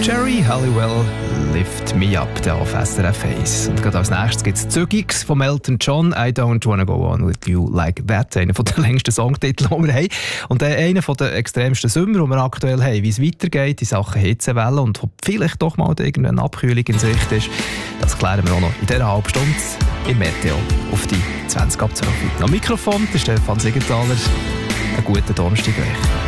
Jerry Halliwell, Lift Me Up, der auf SRF 1. Und gerade als nächstes gibt es «Zügigs» von Elton John, «I Don't Wanna Go On With You Like That», einer der längsten Songtitel, die wir haben. Und einer der extremsten Sommer, die wir aktuell haben. Wie es weitergeht in Sachen Hitzewelle und ob vielleicht doch mal irgendeine Abkühlung in Sicht ist, das klären wir auch noch in dieser halben Stunde im Meteo auf die 20 ab 12. Am Mikrofon der Stefan Siegenthaler. Einen guten Donnerstag euch.